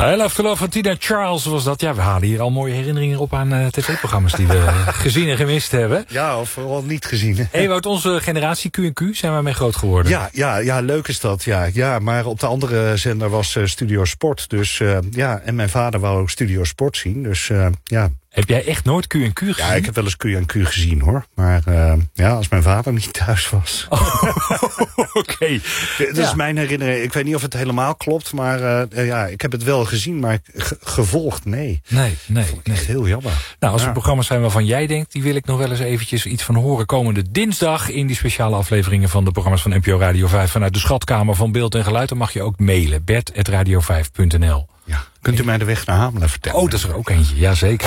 I Love to Love van Tina Charles was dat. Ja, we halen hier al mooie herinneringen op aan tv-programma's die we gezien en gemist hebben. Ja, of vooral niet gezien. Ewout, onze generatie Q&Q, zijn we mee groot geworden. Ja, leuk is dat. Ja, maar op de andere zender was Studio Sport. Dus en mijn vader wou Studio Sport zien. Dus ja. Heb jij echt nooit Q&Q gezien? Ja, ik heb wel eens Q&Q gezien, hoor. Maar als mijn vader niet thuis was. Oké. Dat is mijn herinnering. Ik weet niet of het helemaal klopt, maar ik heb het wel gezien, maar gevolgd, nee. Nee. Echt heel jammer. Nou, als er programma's zijn waarvan jij denkt, die wil ik nog wel eens eventjes iets van horen komende dinsdag in die speciale afleveringen van de programma's van NPO Radio 5 vanuit de schatkamer van Beeld en Geluid. Dan mag je ook mailen, bert@radio5.nl. Ja. Kunt u mij de weg naar Hamelen vertellen? Oh, dat is er ook eentje, jazeker.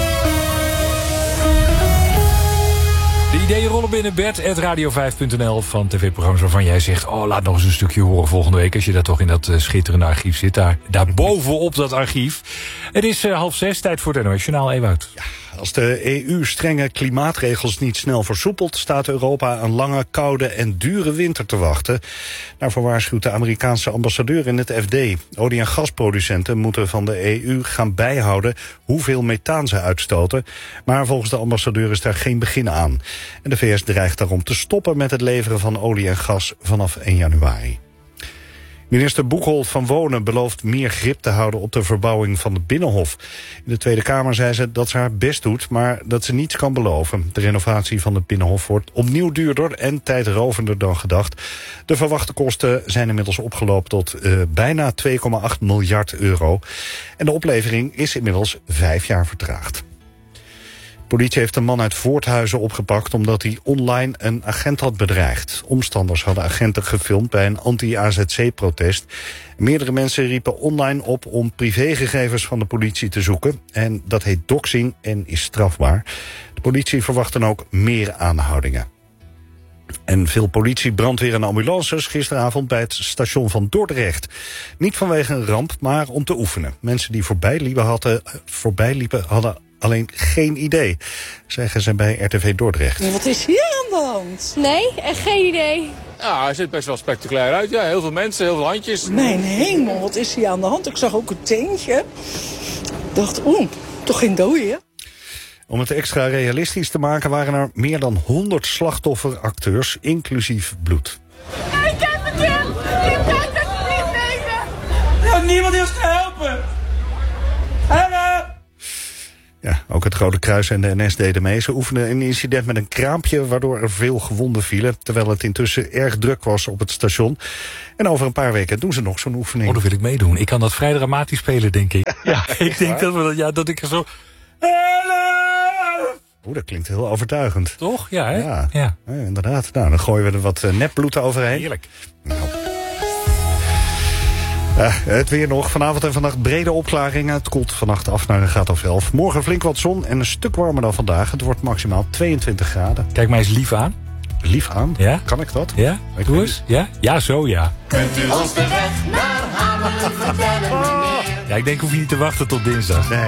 De ideeën rollen binnen, bert@radio5.nl van tv-programma's waarvan jij zegt, laat nog eens een stukje horen volgende week, als je daar toch in dat schitterende archief zit, daar bovenop dat archief. Het is 5:30, tijd voor het NOS Journaal, Ewout. Ja, als de EU strenge klimaatregels niet snel versoepelt, staat Europa een lange, koude en dure winter te wachten. Daarvoor waarschuwt de Amerikaanse ambassadeur in het FD. Olie- en gasproducenten moeten van de EU gaan bijhouden hoeveel methaan ze uitstoten. Maar volgens de ambassadeur is daar geen begin aan. En de VS dreigt daarom te stoppen met het leveren van olie en gas vanaf 1 januari. Minister Boekholt van Wonen belooft meer grip te houden op de verbouwing van het Binnenhof. In de Tweede Kamer zei ze dat ze haar best doet, maar dat ze niets kan beloven. De renovatie van het Binnenhof wordt opnieuw duurder en tijdrovender dan gedacht. De verwachte kosten zijn inmiddels opgelopen tot bijna 2,8 miljard euro. En de oplevering is inmiddels 5 jaar vertraagd. De politie heeft een man uit Voorthuizen opgepakt omdat hij online een agent had bedreigd. Omstanders hadden agenten gefilmd bij een anti-AZC-protest. Meerdere mensen riepen online op om privégegevens van de politie te zoeken. En dat heet doxing en is strafbaar. De politie verwacht dan ook meer aanhoudingen. En veel politie, brandweer en ambulances gisteravond bij het station van Dordrecht. Niet vanwege een ramp, maar om te oefenen. Mensen die voorbij liepen hadden alleen geen idee, zeggen ze bij RTV Dordrecht. Wat is hier aan de hand? Nee, echt geen idee. Ja, hij ziet best wel spectaculair uit. Ja, heel veel mensen, heel veel handjes. Mijn hemel, wat is hier aan de hand? Ik zag ook een teentje. Ik dacht, toch geen dooie, hè? Om het extra realistisch te maken waren er meer dan 100 slachtofferacteurs, inclusief bloed. Ik heb het kind! Ik kan het niet nemen! Ja, niemand die ons kan helpen! Hallo! Ja, ook het Rode Kruis en de NS deden mee. Ze oefenden een incident met een kraampje waardoor er veel gewonden vielen, terwijl het intussen erg druk was op het station. En over een paar weken doen ze nog zo'n oefening. Dat wil ik meedoen. Ik kan dat vrij dramatisch spelen, denk ik. Ja, ik denk dat ik er zo... Dat klinkt heel overtuigend. Toch? Ja, hè? Ja, inderdaad. Nou, dan gooien we er wat nepbloed overheen. Heerlijk. Nou. Het weer nog. Vanavond en vannacht brede opklaringen. Het koelt vannacht af naar een graad of 11. Morgen flink wat zon en een stuk warmer dan vandaag. Het wordt maximaal 22 graden. Kijk mij eens lief aan. Lief aan? Ja? Kan ik dat? Ja? Doe eens. Ja? Ja, zo ja. Kunt u ons de weg naar Hamelen vertellen, meneer? Ja, ik denk hoef je niet te wachten tot dinsdag. Nee.